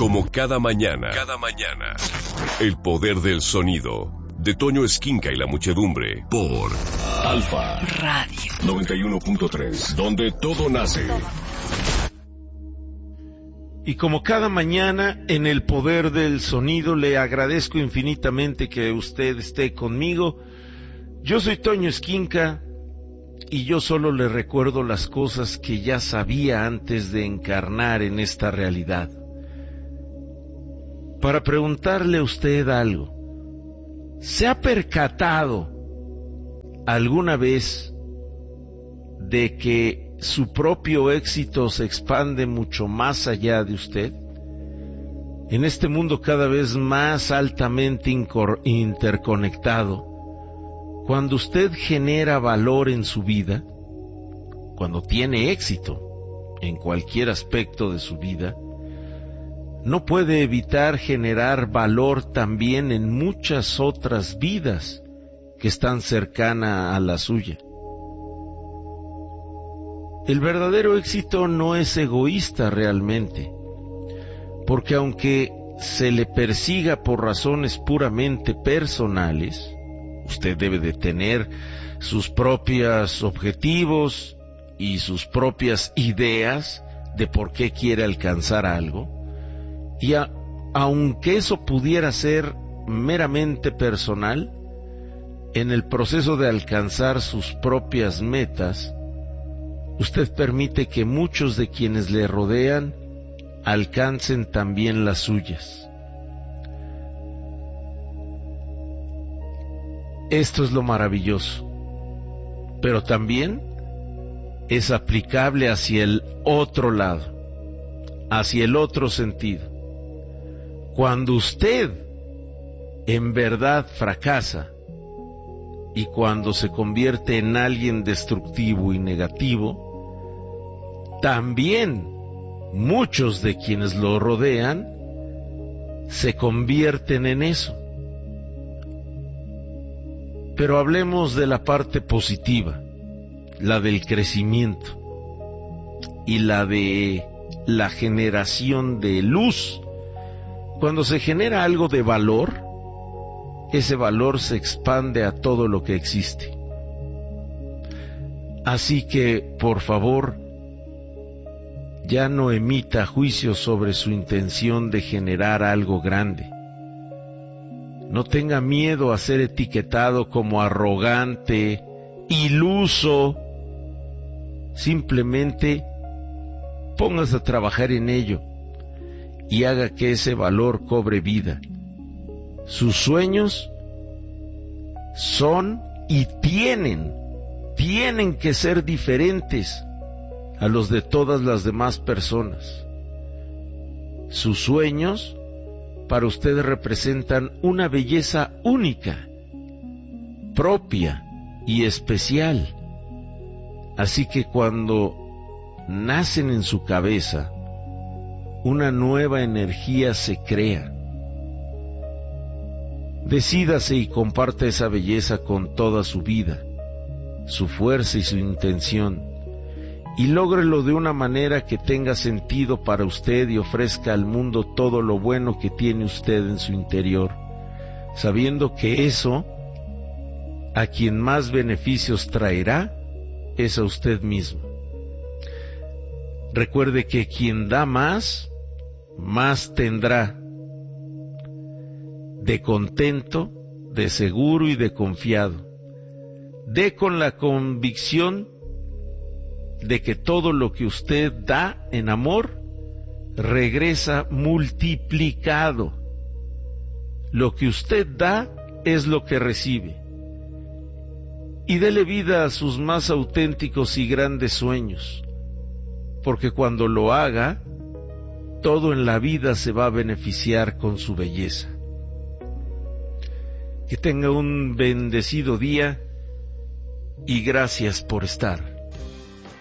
Como cada mañana. El poder del sonido. De Toño Esquinca y la muchedumbre. Por Alfa Radio 91.3. Donde todo nace. Y como cada mañana, en el poder del sonido, le agradezco infinitamente que usted esté conmigo. Yo soy Toño Esquinca y yo solo le recuerdo las cosas que ya sabía antes de encarnar en esta realidad. Para preguntarle a usted algo, ¿se ha percatado alguna vez de que su propio éxito se expande mucho más allá de usted? En este mundo cada vez más altamente interconectado, cuando usted genera valor en su vida, cuando tiene éxito en cualquier aspecto de su vida, no puede evitar generar valor también en muchas otras vidas que están cercanas a la suya. El verdadero éxito no es egoísta realmente, porque aunque se le persiga por razones puramente personales, usted debe de tener sus propios objetivos y sus propias ideas de por qué quiere alcanzar algo, y aunque eso pudiera ser meramente personal, en el proceso de alcanzar sus propias metas, usted permite que muchos de quienes le rodean alcancen también las suyas. Esto es lo maravilloso, pero también es aplicable hacia el otro lado, hacia el otro sentido. Cuando usted en verdad fracasa y cuando se convierte en alguien destructivo y negativo, también muchos de quienes lo rodean se convierten en eso. Pero hablemos de la parte positiva, la del crecimiento y la de la generación de luz. Cuando se genera algo de valor, ese valor se expande a todo lo que existe. Así que, por favor, ya no emita juicios sobre su intención de generar algo grande. No tenga miedo a ser etiquetado como arrogante, iluso. Simplemente póngase a trabajar en ello y haga que ese valor cobre vida. Sus sueños son y tienen que ser diferentes a los de todas las demás personas. Sus sueños para usted representan una belleza única, propia y especial. Así que cuando nacen en su cabeza, una nueva energía se crea. Decídase y comparta esa belleza con toda su vida, su fuerza y su intención, y lógrelo de una manera que tenga sentido para usted y ofrezca al mundo todo lo bueno que tiene usted en su interior, sabiendo que eso, a quien más beneficios traerá, es a usted mismo. Recuerde que quien da más, más tendrá, de contento, de seguro y de confiado. Dé con la convicción de que todo lo que usted da en amor regresa multiplicado. Lo que usted da es lo que recibe. Y dele vida a sus más auténticos y grandes sueños, porque cuando lo haga, todo en la vida se va a beneficiar con su belleza. Que tenga un bendecido día y gracias por estar.